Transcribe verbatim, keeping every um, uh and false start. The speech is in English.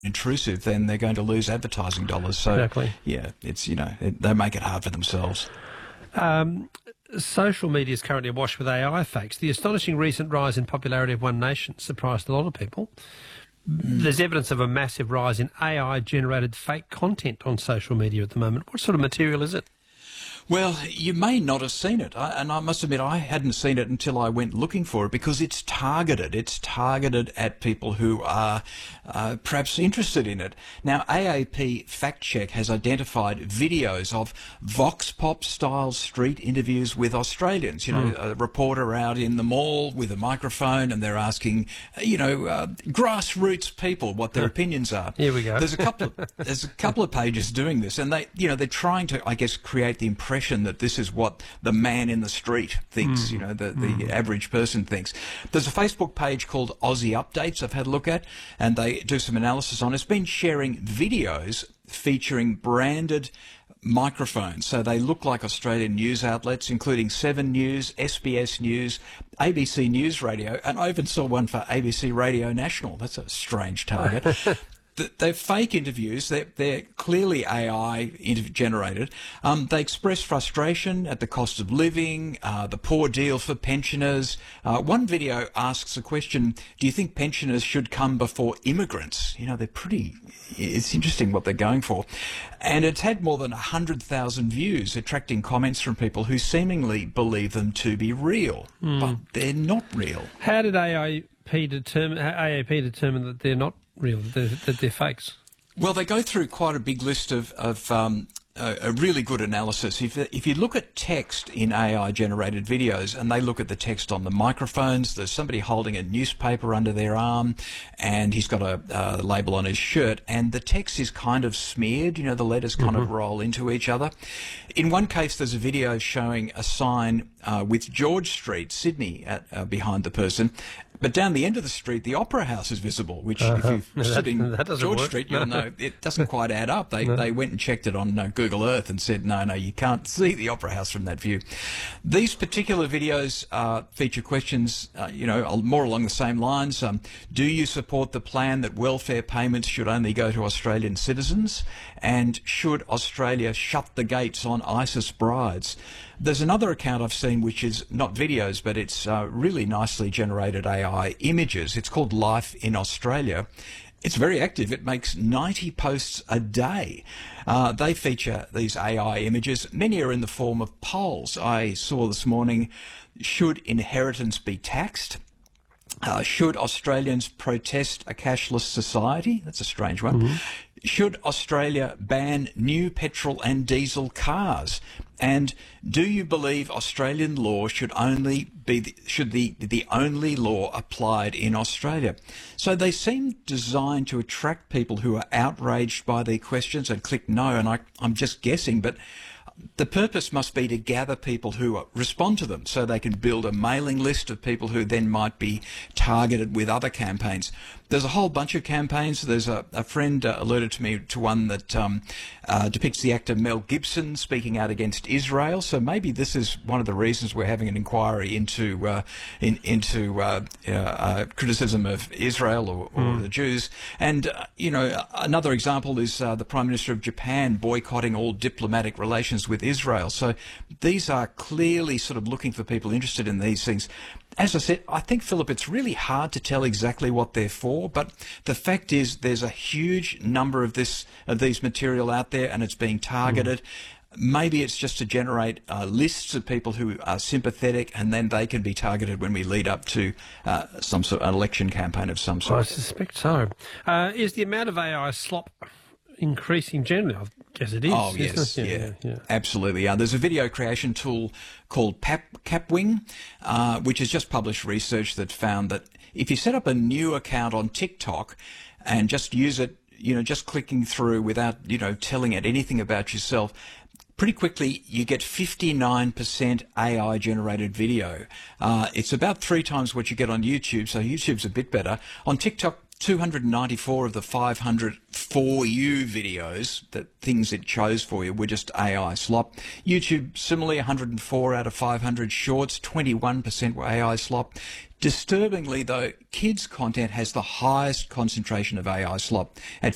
intrusive, then they're going to lose advertising dollars. So, Exactly. yeah, it's, you know, it, they make it hard for themselves. Um, social media is currently awash with A I fakes. The astonishing recent rise in popularity of One Nation surprised a lot of people. Mm. There's evidence of a massive rise in A I-generated fake content on social media at the moment. What sort of material is it? Well, you may not have seen it, I, and I must admit I hadn't seen it until I went looking for it, because it's targeted. It's targeted at people who are uh, perhaps interested in it. Now, A A P Fact Check has identified videos of Vox Pop-style street interviews with Australians. You know, mm. a reporter out in the mall with a microphone, and they're asking, you know, uh, grassroots people what their opinions are. Here we go. There's a couple of, there's a couple of pages doing this, and they, you know, they're trying to, I guess, create the impression that this is what the man in the street thinks, mm. you know, the, the mm. average person thinks. There's a Facebook page called Aussie Updates I've had a look at, and they do some analysis on it. It's been sharing videos featuring branded microphones. So they look like Australian news outlets, including Seven News, S B S News, A B C News Radio, and I even saw one for A B C Radio National. That's a strange target. They're fake interviews. They're, they're clearly A I generated. Um, they express frustration at the cost of living, uh, the poor deal for pensioners. Uh, one video asks a question, do you think pensioners should come before immigrants? You know, they're pretty, it's interesting what they're going for. And it's had more than one hundred thousand views, attracting comments from people who seemingly believe them to be real, mm. but they're not real. How did A I P determine, A A P determine that they're not real, that they're, they're fakes? Well, they go through quite a big list of, of um, a, a really good analysis. If, if you look at text in A I-generated videos, and they look at the text on the microphones, there's somebody holding a newspaper under their arm, and he's got a uh, label on his shirt, and the text is kind of smeared, you know, the letters kind mm-hmm. of roll into each other. In one case, there's a video showing a sign uh, with George Street, Sydney, at, uh, behind the person. But down the end of the street, the Opera House is visible, which uh-huh. if you're sitting George work. Street, you'll know it doesn't quite add up. They no. they went and checked it on uh, Google Earth and said, no, no, you can't see the Opera House from that view. These particular videos uh, feature questions, uh, you know, more along the same lines. Um, do you support the plan that welfare payments should only go to Australian citizens? And should Australia shut the gates on ISIS brides? There's another account I've seen which is not videos, but it's uh, really nicely generated A I images. It's called Life in Australia. It's very active. It makes ninety posts a day. Uh, they feature these A I images. Many are in the form of polls. I saw this morning, should inheritance be taxed? Uh, should Australians protest a cashless society? That's a strange one. Mm-hmm. Should Australia ban new petrol and diesel cars? And do you believe Australian law should only be the, should the the only law applied in Australia? So they seem designed to attract people who are outraged by their questions and click no. And I, I'm just guessing, but the purpose must be to gather people who respond to them so they can build a mailing list of people who then might be targeted with other campaigns. There's a whole bunch of campaigns. There's a, a friend uh, alerted to me to one that um, uh, depicts the actor Mel Gibson speaking out against Israel. So maybe this is one of the reasons we're having an inquiry into uh, in, into uh, uh, uh, criticism of Israel or, or mm. the Jews. And, uh, you know, another example is uh, the Prime Minister of Japan boycotting all diplomatic relations with Israel. So these are clearly sort of looking for people interested in these things. As I said, I think, Philip, it's really hard to tell exactly what they're for, but the fact is there's a huge number of this of these material out there, and it's being targeted. Mm. Maybe it's just to generate uh, lists of people who are sympathetic, and then they can be targeted when we lead up to uh, some sort of election campaign of some sort. I suspect so. Uh, is the amount of A I slop increasing generally? I guess it is. Oh, yes, yeah, yeah, yeah, yeah. absolutely. Uh, there's a video creation tool called Pap, Capwing, uh, which has just published research that found that if you set up a new account on TikTok and just use it, you know, just clicking through without, you know, telling it anything about yourself, pretty quickly you get fifty-nine percent A I-generated video. Uh, it's about three times what you get on YouTube, so YouTube's a bit better. On TikTok, two hundred ninety-four of the five hundred For You videos, that things it chose for you, were just A I slop. YouTube, similarly, one hundred four out of five hundred shorts, twenty-one percent were A I slop. Disturbingly, though, kids' content has the highest concentration of A I slop at